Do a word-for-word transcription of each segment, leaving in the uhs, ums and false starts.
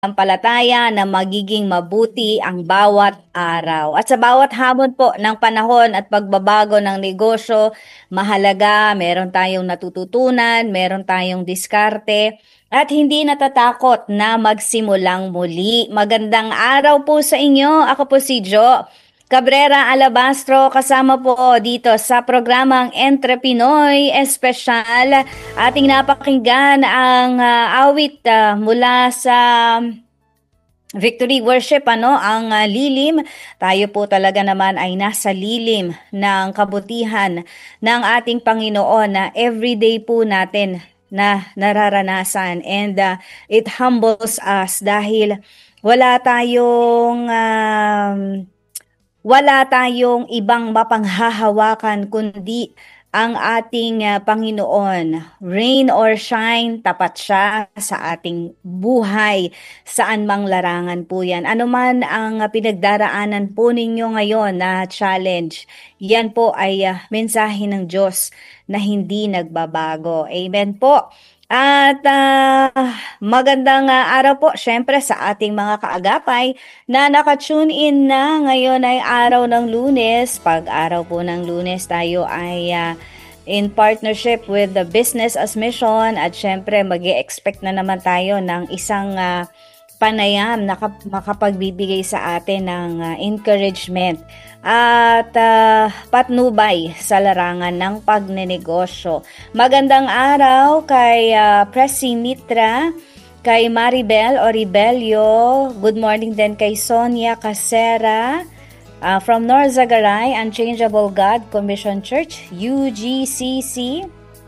Palataya na magiging mabuti ang bawat araw. At sa bawat hamon po ng panahon at pagbabago ng negosyo, mahalaga, meron tayong natututunan, meron tayong diskarte, at hindi natatakot na magsimulang muli. Magandang araw po sa inyo. Ako po si Jo Cabrera Alabastro, kasama po dito sa programang Entrepinoy Espesyal. Ating napakinggan ang uh, awit uh, mula sa Victory Worship, ano, ang uh, lilim. Tayo po talaga naman ay nasa lilim ng kabutihan ng ating Panginoon na everyday po natin na nararanasan, and uh, it humbles us dahil wala tayong um, wala tayong ibang mapanghahawakan kundi ang ating uh, Panginoon. Rain or shine, tapat siya sa ating buhay. Saan mang larangan po yan. Ano man ang uh, pinagdaraanan po ninyo ngayon na challenge, yan po ay uh, mensahe ng Diyos na hindi nagbabago. Amen po. At uh, magandang uh, araw po syempre sa ating mga kaagapay na nakatune in na. Ngayon ay araw ng Lunes. Pag araw po ng Lunes, tayo ay uh, in partnership with the Business as Mission, at syempre mag-e-expect na naman tayo ng isang uh, panayam na makapagbibigay sa atin ng uh, encouragement at uh, patnubay sa larangan ng pagnenegosyo. Magandang araw kay uh, Presi Mitra, kay Maribel Oribelio, good morning din kay Sonia Casera, uh, from Norzagaray, Unchangeable God Commission Church, U G C C.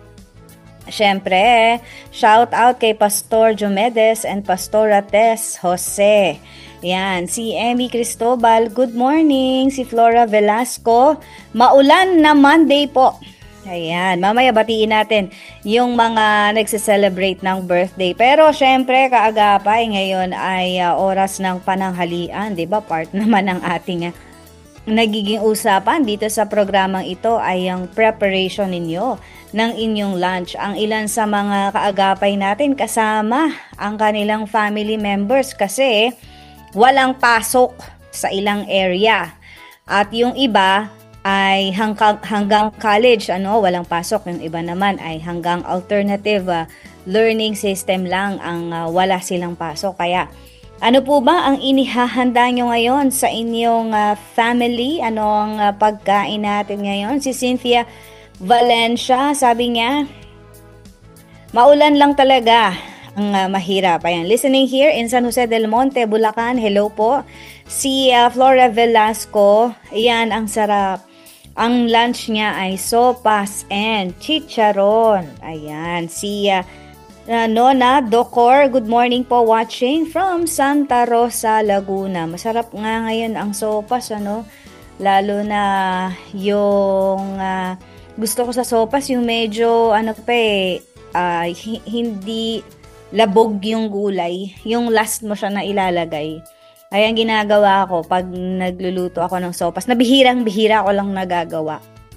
Siyempre, shout out kay Pastor Jomedes and Pastora Tess Jose. Yan, si Emmy Cristobal, good morning. Si Flora Velasco, maulan na Monday po. Ayan, mamaya batiin natin yung mga nagse-celebrate ng birthday. Pero syempre, kaagapay, ngayon ay uh, oras ng pananghalian, di ba? Part naman ng ating uh, nagiging usapan dito sa programang ito ay ang preparation ninyo ng inyong lunch. Ang ilan sa mga kaagapay natin kasama ang kanilang family members kasi walang pasok sa ilang area. At yung iba ay hanggang, hanggang college, ano, walang pasok. Yung iba naman ay hanggang alternative uh, learning system lang ang uh, wala silang pasok. Kaya ano po ba ang inihahanda nyo ngayon sa inyong uh, family? Ano ang uh, pagkain natin ngayon? Si Cynthia Valencia, sabi niya, maulan lang talaga ang uh, mahirap. Ayan, listening here in San Jose del Monte, Bulacan. Hello po. Si uh, Flora Velasco, ayan, ang sarap. Ang lunch niya ay sopas and chicharon. Ayan, si uh, Uh, Nona Docor, good morning po, watching from Santa Rosa, Laguna. Masarap nga ngayon ang sopas, ano? Lalo na yung uh, gusto ko sa sopas, yung medyo ano pa eh, uh, h- hindi labog yung gulay. Yung last mo siya na ilalagay. Ay ang ginagawa ko pag nagluluto ako ng sopas, na bihirang-bihira ko lang nagagawa,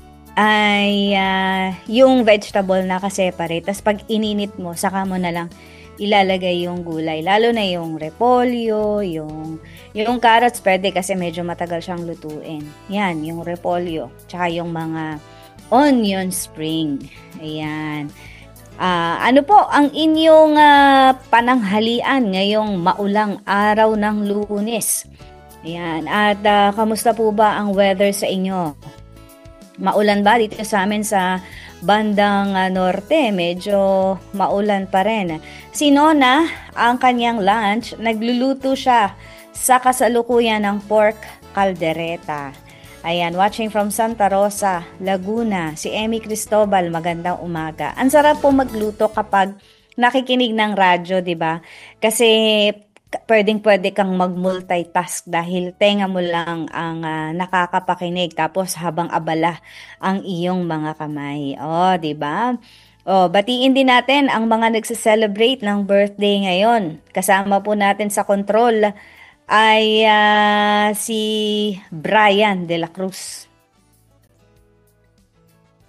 ay uh, yung vegetable na ka-separate. Tapos pag ininit mo, saka mo na lang ilalagay yung gulay. Lalo na yung repolyo, yung, yung carrots, pwede kasi medyo matagal siyang lutuin. Yan, yung repolyo. Tsaka yung mga onion spring. Ayan. Uh, ano po ang inyong uh, pananghalian ngayong maulang araw ng Lunes? Ayan. At uh, kamusta po ba ang weather sa inyo? Maulan ba dito sa amin sa bandang uh, norte? Medyo maulan pa rin. Si Nona, ang kanyang lunch, nagluluto siya sa kasalukuyan ng pork caldereta. Ayan, watching from Santa Rosa, Laguna. Si Emmy Cristobal, magandang umaga. Ang sarap po magluto kapag nakikinig ng radyo, di ba? Kasi pwedeng-pwede kang mag-multitask dahil tenga mo lang ang uh, nakakapakinig tapos habang abala ang iyong mga kamay. Oh, 'di ba? Oh, batiin din natin ang mga nagse-celebrate ng birthday ngayon. Kasama po natin sa control ay uh, si Brian de la Cruz.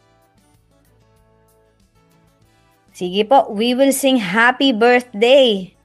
Sige po, we will sing happy birthday